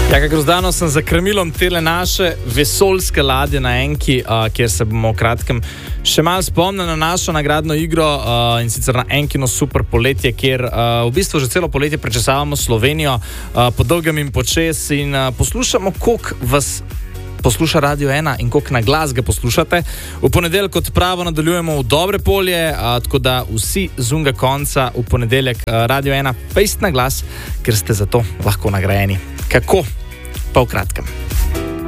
Ja, kako zdano sem za krmilom tele naše vesoljske ladje na Enki, kjer se bomo v kratkem še malo spomnili na našo nagradno igro in sicer na Enkino super poletje, kjer v bistvu že celo poletje prečesavamo Slovenijo po dolgem in počes in poslušamo, koliko vas posluša Radio 1 in koliko na glas ga poslušate. V ponedeljek kot pravo nadaljujemo v dobre polje, tako da vsi z unga konca v ponedeljek Radio 1 pejst na glas, ker ste za to lahko nagrajeni. Kako? Pa v kratkem.